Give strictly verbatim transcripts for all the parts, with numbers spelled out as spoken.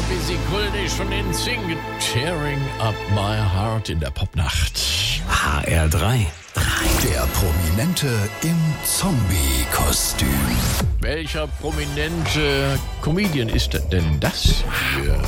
Busy Kuldisch von den Singen. Tearing Up My Heart in der Popnacht. H R drei. Der Prominente im Zombie-Kostüm. Welcher prominente Comedian ist denn das hier?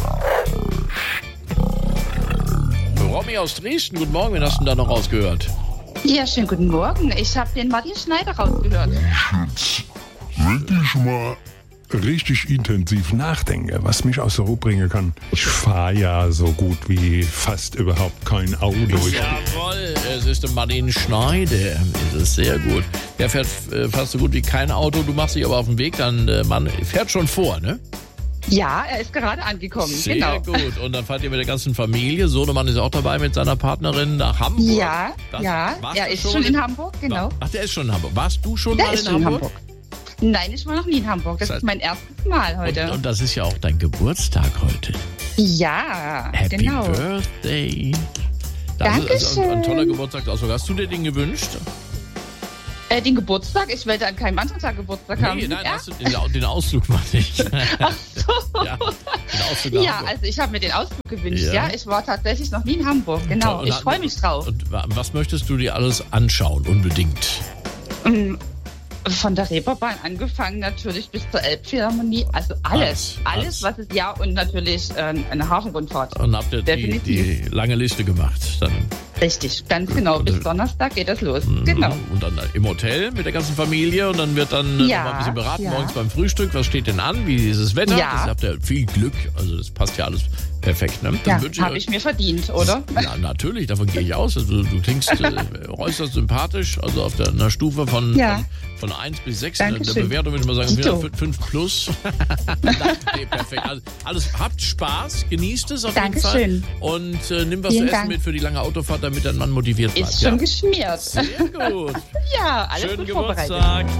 Romy aus Dresden, guten Morgen, wen hast du denn da noch rausgehört? Ja, schönen guten Morgen. Ich habe den Martin Schneider rausgehört. Jetzt wirklich mal richtig intensiv nachdenke, was mich aus der Ruhe bringen kann. Ich fahre ja so gut wie fast überhaupt kein Auto. Ich Jawohl, es ist der Martin Schneider. Das ist sehr gut. Der fährt äh, fast so gut wie kein Auto. Du machst dich aber auf den Weg, dann äh, man fährt schon vor, ne? Ja, er ist gerade angekommen. Sehr genau. gut. Und dann fahrt ihr mit der ganzen Familie. Sohnemann ist auch dabei mit seiner Partnerin nach Hamburg. Ja, Das, ja, warst er du ist schon in Hamburg, genau. Ach, der ist schon in Hamburg. Warst du schon Der mal ist in schon in Hamburg? Hamburg. Nein, ich war noch nie in Hamburg. Das Das- ist mein erstes Mal heute. Und, und das ist ja auch dein Geburtstag heute. ja, Happy genau. Birthday. Das ist also ein, ein toller Geburtstagsausflug. Hast du dir den gewünscht? Äh, den Geburtstag? Ich wollte an keinem anderen Tag Geburtstag haben. Nee, nein, ja? hast du den, den Ausflug meine ich. Ach so. Ja, den Ausflug nach Ja, Hamburg. also ich habe mir den Ausflug gewünscht. Ja. Ja, ich war tatsächlich noch nie in Hamburg. Genau, Und ich hat- freue mich drauf. Und wa- was möchtest du dir alles anschauen, unbedingt? Ähm, Von der Reeperbahn angefangen natürlich bis zur Elbphilharmonie. Also alles. Alles, Alles, alles. was es ja und natürlich äh, eine Hafenrundfahrt. Und habt ihr die, Definitiv. die lange Liste gemacht? Dann, Richtig, ganz genau. Bis Donnerstag geht das los. Genau. Und dann im Hotel mit der ganzen Familie und dann wird dann äh, Ja, noch mal ein bisschen beraten ja. morgens beim Frühstück. Was steht denn an? Wie ist das Wetter? Ja. Das habt ihr viel Glück. Also das passt ja alles perfekt. Ne? Dann Ja, wünsche habe ich mir verdient, oder? Ja, natürlich, davon gehe ich aus. Also, du klingst äh, äußerst sympathisch, also auf der, einer Stufe von, Ja. von, von eins bis sechs. In der Dankeschön. Bewertung würde ich mal sagen, Dito. fünf plus. Nee, perfekt. Also, alles, habt Spaß, genießt es auf jeden Fall. Dankeschön. Und äh, nimm was Vielen zu essen Dank. mit für die lange Autofahrt, damit dein Mann motiviert bleibt. Ist schon ja? geschmiert. Sehr gut. Ja, alles Schönen gut vorbereitet. Geburtstag.